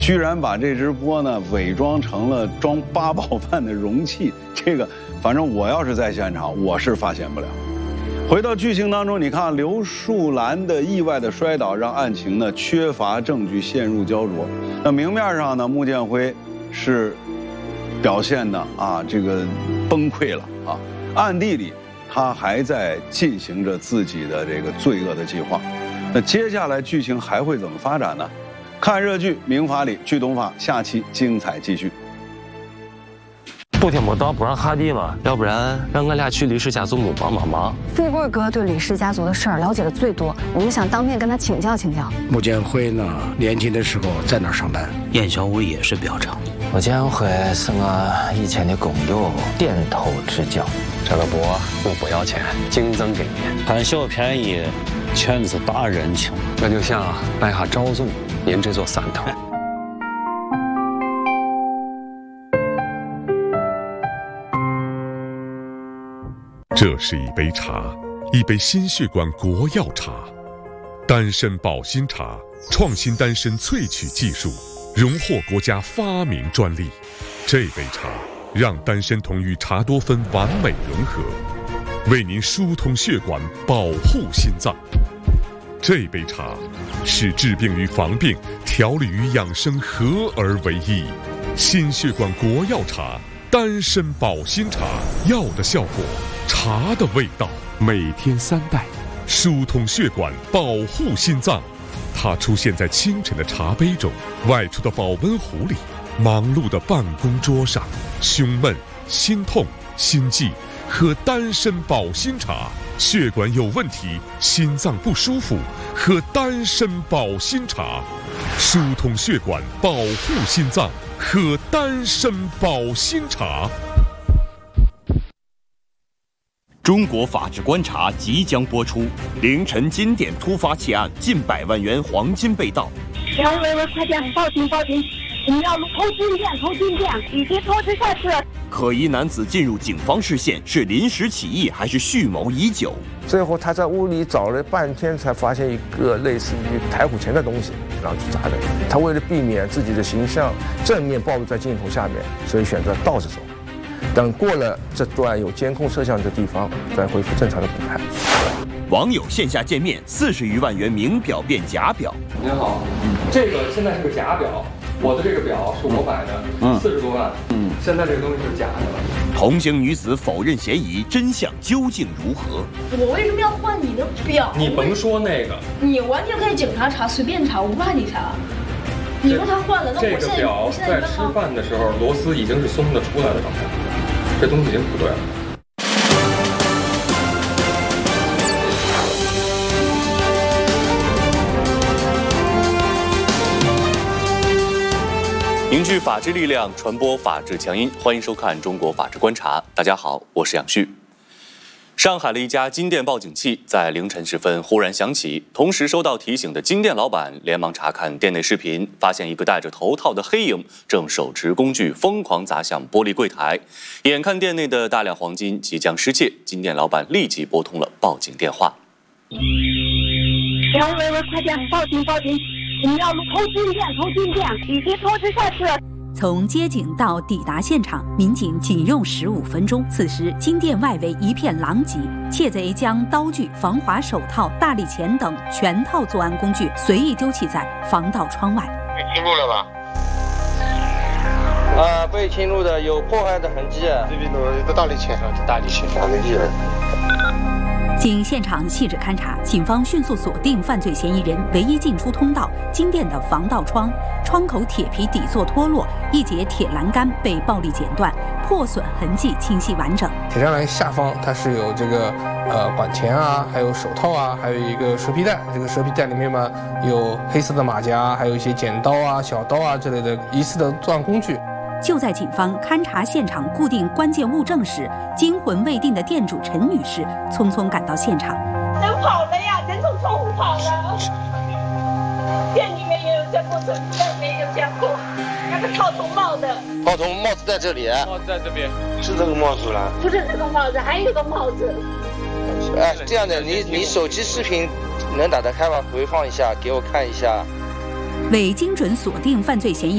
居然把这只钵呢伪装成了装八宝饭的容器，这个反正我要是在现场，我是发现不了。回到剧情当中，你看刘树兰的意外的摔倒，让案情呢缺乏证据，陷入焦灼。那明面上呢，穆建辉是表现的这个崩溃了暗地里他还在进行着自己的这个罪恶的计划。那接下来剧情还会怎么发展呢？看热剧《民法里剧懂法》，下期精彩继续。 不听不到不让哈地嘛，要不然让我俩去李氏家族母帮忙。 富贵哥对李氏家族的事儿了解的最多，我们想当面跟他请教请教。 穆建辉呢，年轻的时候在哪儿上班？ 燕小武也是表长。 穆建辉是我以前的工友，点头之交。 这个钵我不要钱，净赠给你。 贪小便宜，全是大人情。 我就想拜下赵总，您这座山头。 这是一杯茶，一杯心血管国药茶，丹参保心茶，创新丹参萃取技术，荣获国家发明专利。这杯茶让丹参酮与茶多酚完美融合，为您疏通血管，保护心脏。这杯茶使治病与防病、调理与养生合而为一。心血管国药茶，丹参保心茶，药的效果，茶的味道，每天3袋，疏通血管，保护心脏。它出现在清晨的茶杯中，外出的保温壶里，忙碌的办公桌上。胸闷、心痛、心悸，喝丹参保心茶。血管有问题，心脏不舒服，喝丹参保心茶。疏通血管，保护心脏，喝丹参保心茶。 中国法制观察即将播出。凌晨经典突发窃案，近100万元黄金被盗。 喂，快点，报警！我们要偷金店，已经通知下去了。 可疑男子进入警方视线，是临时起意还是蓄谋已久？ 最后他在屋里找了半天，才发现一个类似于抬虎钳的东西，然后去砸人。他为了避免自己的形象正面暴露在镜头下面，所以选择倒着走。等过了这段有监控摄像的地方，再恢复正常的补拍。 网友线下见面，40余万元名表变假表。 您好，这个现在是个假表，我的这个表是我买的，40多万，现在这个东西是假的了。 同行女子否认嫌疑，真相究竟如何？ 我为什么要换你的表？ 你甭说那个， 你完全可以警察查，随便查，我不怕你查。你说他换了，那这个表在吃饭的时候螺丝已经是松的出来的状态，这东西已经不对了。 凝聚法治力量，传播法治强音。欢迎收看《中国法治观察》。大家好，我是杨旭。上海的一家金店报警器在凌晨时分忽然响起，同时收到提醒的金店老板连忙查看店内视频，发现一个戴着头套的黑影正手持工具疯狂砸向玻璃柜台，眼看店内的大量黄金即将失窃，金店老板立即拨通了报警电话。 喂，快点，报警！我们要偷金店，已经通知下去了。 从接警到抵达现场，民警仅用15分钟。此时，金店外围一片狼藉，窃贼将刀具、防滑手套、大力钳等全套作案工具随意丢弃在防盗窗外。 被侵入了吧？ 被侵入的有破坏的痕迹。 这边有个大力钳，没地人。 经现场细致勘查，警方迅速锁定犯罪嫌疑人唯一进出通道金店的防盗窗，窗口铁皮底座脱落，一节铁栏杆被暴力剪断，破损痕迹清晰完整。 铁栅栏下方它是有这个管钳啊，还有手套啊，还有一个蛇皮袋。这个蛇皮袋里面嘛有黑色的马甲，还有一些剪刀啊、小刀啊之类的疑似的作案工具。 就在警方勘查现场固定关键物证时，惊魂未定的店主陈女士匆匆赶到现场。 人跑了呀，人从窗户跑了。店里面也有监控，城市外面也有监控。那个套头帽的， 套头帽子在这里， 帽子在这边， 是这个帽子了？ 不是这个帽子，还有一个帽子。 这样的，你手机视频能打得开吗？回放一下给我看一下。 为精准锁定犯罪嫌疑